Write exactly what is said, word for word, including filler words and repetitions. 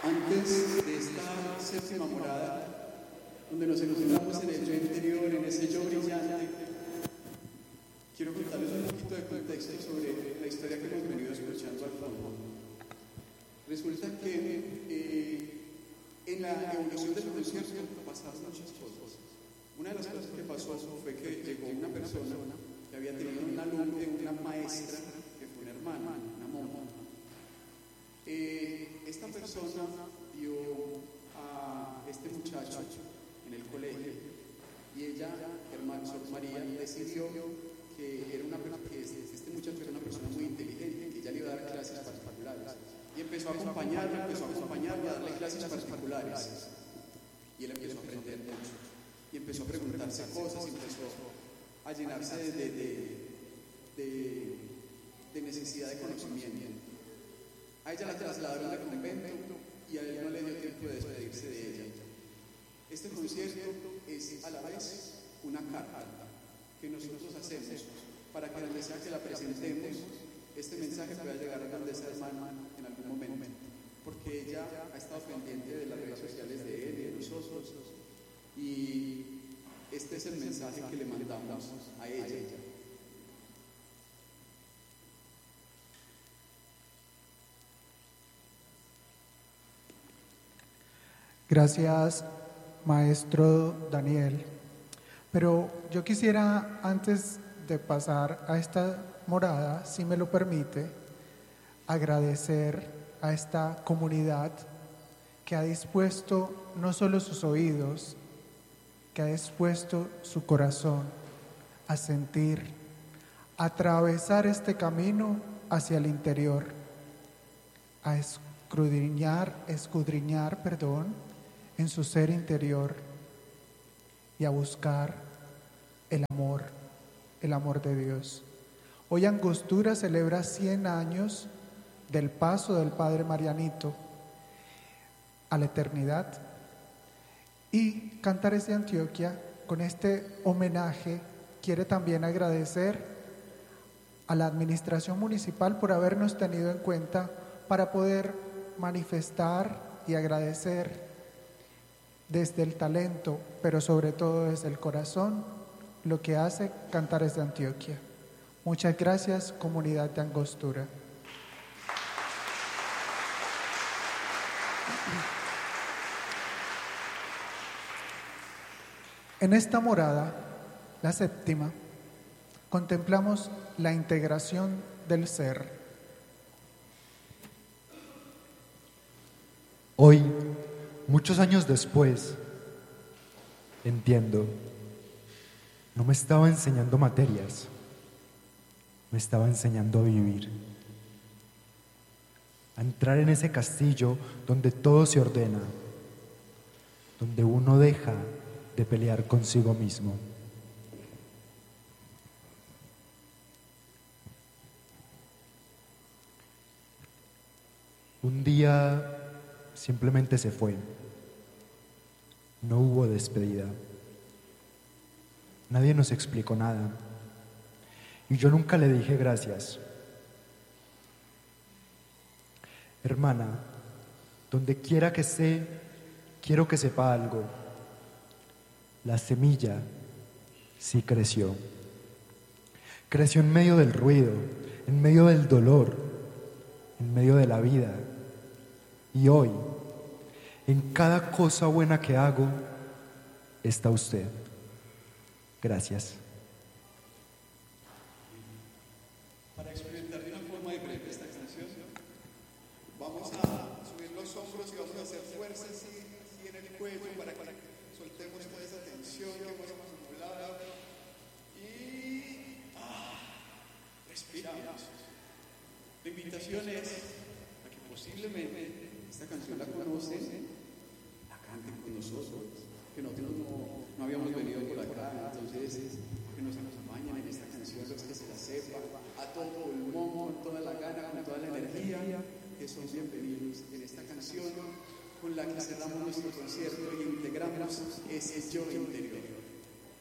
Antes de esta séptima morada, donde nos encontramos en el yo interior, en ese yo brillante, quiero contarles un poquito de contexto sobre la historia que hemos venido escuchando al fondo. Resulta que eh, en la evolución del concierto pasaron muchas cosas. Una de las cosas que pasó fue que llegó una persona que había tenido una alumna, una maestra, que fue una hermana, una monja. Eh, esta persona vio a este muchacho en el colegio y ella, hermana Sor María, decidió que, era una, que este muchacho era una persona muy inteligente, que ella le iba a dar clases particulares. Y empezó a acompañarlo, empezó a acompañarlo, a darle clases particulares. Y él empezó a aprender mucho. Y empezó a preguntarse cosas, y empezó a llenarse de, de, de, de, de necesidad de conocimiento. A ella la trasladaron al convento y a él no le dio tiempo de despedirse de ella. Este concierto es a la vez una carta que nosotros hacemos para que donde sea que la presentemos, este mensaje pueda llegar a donde esa hermana en algún momento, porque ella ha estado pendiente de las redes sociales de él y de nosotros, y este es el mensaje que le mandamos a ella. Gracias, maestro Daniel. Pero yo quisiera, antes de pasar a esta morada, si me lo permite, agradecer a esta comunidad que ha dispuesto no solo sus oídos, que ha dispuesto su corazón a sentir, a atravesar este camino hacia el interior, a escudriñar, escudriñar, perdón, en su ser interior y a buscar el amor, el amor de Dios. Hoy Angostura celebra cien años del paso del Padre Marianito a la eternidad, y Cantares de Antioquia, con este homenaje, quiere también agradecer a la administración municipal por habernos tenido en cuenta para poder manifestar y agradecer desde el talento, pero sobre todo desde el corazón, lo que hace Cantares de Antioquia. Muchas gracias, comunidad de Angostura. En esta morada, la séptima, contemplamos la integración del ser. Hoy, muchos años después, entiendo, no me estaba enseñando materias, me estaba enseñando a vivir, a entrar en ese castillo donde todo se ordena, donde uno deja de pelear consigo mismo. Un día simplemente se fue. No hubo despedida. Nadie nos explicó nada. Y yo nunca le dije gracias. Hermana, donde quiera que esté, quiero que sepa algo. La semilla sí creció. Creció en medio del ruido, en medio del dolor, en medio de la vida. Y hoy, en cada cosa buena que hago, está usted. Gracias. Para experimentar de una forma diferente esta canción, vamos a subir los hombros y vamos a hacer fuerza así, así en el cuello para que soltemos toda esa tensión que hemos acumulado. Y ah, respiramos. La invitación es a que posiblemente esta canción la conocen, la canten con nosotros, que nosotros no, no habíamos venido por acá, entonces que nos acompañen en esta canción, los que se la sepan, a todo pulmón, con toda la gana, con toda la energía, que son bienvenidos en esta canción con la que cerramos nuestro concierto y integramos ese yo interior.